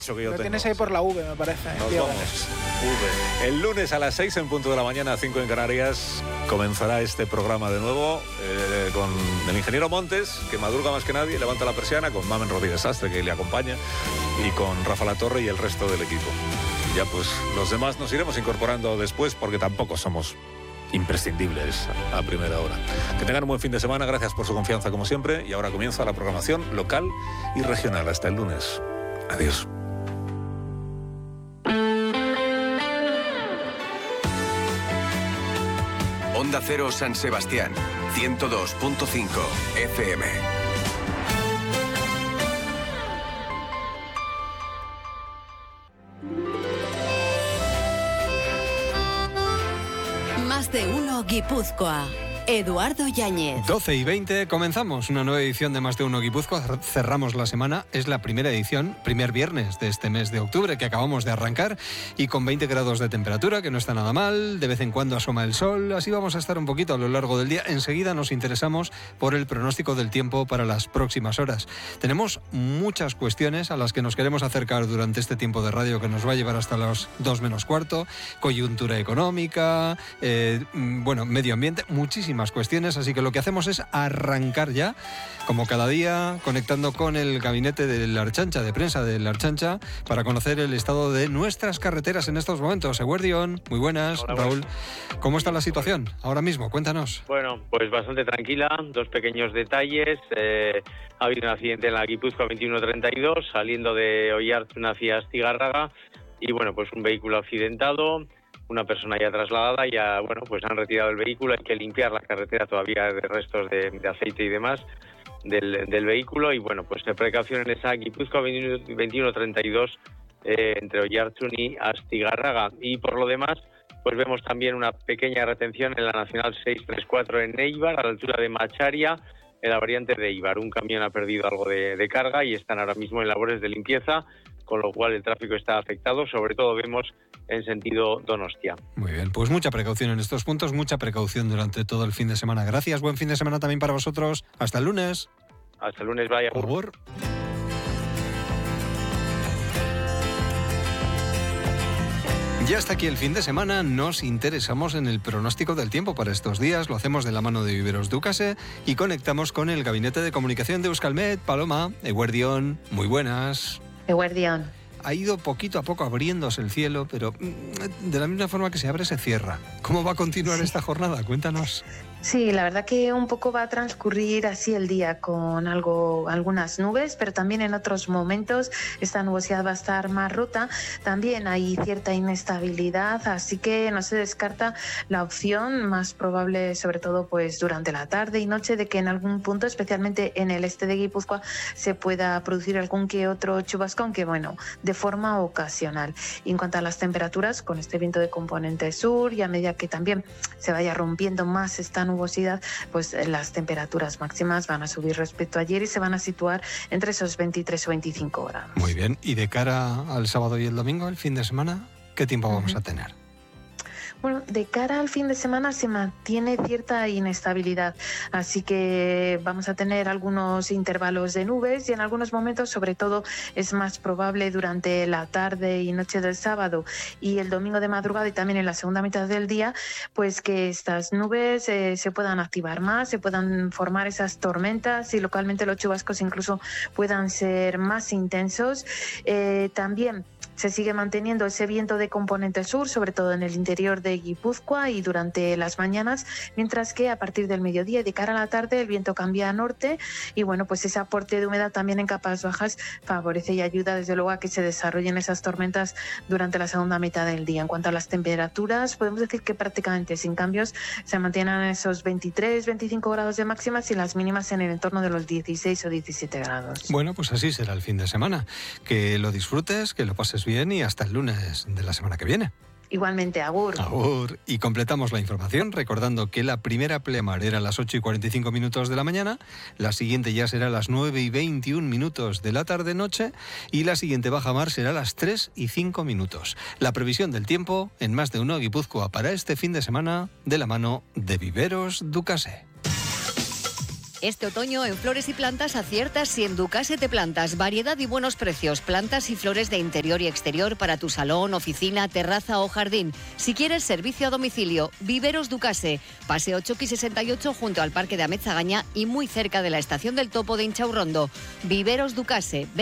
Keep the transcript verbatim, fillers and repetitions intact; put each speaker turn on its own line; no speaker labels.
Eso que yo
Lo
tengo,
tienes ahí
sí.
por la V, me parece.
Nos
Diego.
vamos. V. El lunes a las seis en punto de la mañana, cinco en Canarias, comenzará este programa de nuevo eh, con el ingeniero Montes, que madruga más que nadie, levanta la persiana, con Mamen Rodríguez Sastre, que le acompaña, y con Rafa Latorre y el resto del equipo. Y ya pues los demás nos iremos incorporando después, porque tampoco somos imprescindibles a primera hora. Que tengan un buen fin de semana, gracias por su confianza como siempre, y ahora comienza la programación local y regional. Hasta el lunes. Adiós.
Onda Cero San Sebastián, ciento dos punto cinco F M.
Más de uno Guipúzcoa. Eduardo Yáñez.
doce y veinte, comenzamos una nueva edición de Más de Uno Guipúzcoa. Cerramos la semana, es la primera edición, primer viernes de este mes de octubre que acabamos de arrancar, y con veinte grados de temperatura, que no está nada mal, de vez en cuando asoma el sol, así vamos a estar un poquito a lo largo del día. Enseguida nos interesamos por el pronóstico del tiempo para las próximas horas. Tenemos muchas cuestiones a las que nos queremos acercar durante este tiempo de radio que nos va a llevar hasta las dos menos cuarto, coyuntura económica, eh, bueno, medio ambiente, muchísimas cuestiones, así que lo que hacemos es arrancar ya, como cada día, conectando con el gabinete de la Archancha, de prensa de la Archancha, para conocer el estado de nuestras carreteras en estos momentos. Eguerdión, muy buenas. Hola, Raúl. ¿Cómo está la situación ahora mismo? Cuéntanos.
Bueno, pues bastante tranquila, dos pequeños detalles. Eh, ha habido un accidente en la Guipúzcoa veintiuno treinta y dos, saliendo de Oiartzun hacia Astigarraga, y bueno, pues un vehículo accidentado, una persona ya trasladada, ya bueno, pues han retirado el vehículo, hay que limpiar la carretera todavía de restos de, de aceite y demás del, del vehículo, y bueno, pues precaución en esa Guipúzcoa veintiuno treinta y dos eh, entre Oiartzun y Astigarraga. Y por lo demás, pues vemos también una pequeña retención en la Nacional seiscientos treinta y cuatro en Eibar, a la altura de Macharia, en la variante de Eibar. Un camión ha perdido algo de, de carga y están ahora mismo en labores de limpieza, con lo cual el tráfico está afectado, sobre todo vemos en sentido Donostia.
Muy bien, pues mucha precaución en estos puntos, mucha precaución durante todo el fin de semana. Gracias, buen fin de semana también para vosotros. Hasta el lunes.
Hasta el lunes, vaya.
Por favor. Ya hasta aquí el fin de semana, nos interesamos en el pronóstico del tiempo para estos días, lo hacemos de la mano de Viveros Ducase y conectamos con el Gabinete de Comunicación de Euskalmet. Paloma, Eguerdión, muy buenas.
Eguerdión.
Ha ido poquito a poco abriéndose el cielo, pero de la misma forma que se abre, se cierra. ¿Cómo va a continuar sí. esta jornada? Cuéntanos.
Sí, la verdad que un poco va a transcurrir así el día con algo, algunas nubes, pero también en otros momentos esta nubosidad va a estar más rota. También hay cierta inestabilidad, así que no se descarta la opción más probable, sobre todo pues durante la tarde y noche, de que en algún punto, especialmente en el este de Guipúzcoa, se pueda producir algún que otro chubasco, aunque bueno, de forma ocasional. Y en cuanto a las temperaturas, con este viento de componente sur, y a medida que también se vaya rompiendo más esta nubosidad, pues las temperaturas máximas van a subir respecto a ayer y se van a situar entre esos veintitrés o veinticinco grados.
Muy bien, y de cara al sábado y el domingo, el fin de semana, ¿qué tiempo uh-huh. vamos a tener?
Bueno, de cara al fin de semana se mantiene cierta inestabilidad, así que vamos a tener algunos intervalos de nubes y en algunos momentos, sobre todo, es más probable durante la tarde y noche del sábado y el domingo de madrugada y también en la segunda mitad del día, pues que estas nubes eh, se puedan activar más, se puedan formar esas tormentas y localmente los chubascos incluso puedan ser más intensos. Eh, también se sigue manteniendo ese viento de componente sur, sobre todo en el interior de Guipúzcoa y durante las mañanas, mientras que a partir del mediodía y de cara a la tarde el viento cambia a norte y bueno, pues ese aporte de humedad también en capas bajas favorece y ayuda desde luego a que se desarrollen esas tormentas durante la segunda mitad del día. En cuanto a las temperaturas, podemos decir que prácticamente sin cambios se mantienen esos veintitrés, veinticinco grados de máximas y las mínimas en el entorno de los dieciséis o diecisiete grados.
Bueno, pues así será el fin de semana. Que lo disfrutes, que lo pases bien y hasta el lunes de la semana que viene.
Igualmente, agur.
Agur. Y completamos la información recordando que la primera plemar era a las ocho y cuarenta y cinco minutos de la mañana, la siguiente ya será a las nueve y veintiún minutos de la tarde-noche y la siguiente bajamar será a las tres y cinco minutos. La previsión del tiempo en Más de Uno Guipúzcoa para este fin de semana de la mano de Viveros Ducase.
Este otoño en Flores y Plantas aciertas si en Ducase te plantas. Variedad y buenos precios. Plantas y flores de interior y exterior para tu salón, oficina, terraza o jardín. Si quieres servicio a domicilio, Viveros Ducase. Paseo Choqui sesenta y ocho junto al Parque de Amezzagaña y muy cerca de la Estación del Topo de Inchaurrondo. Viveros Ducase.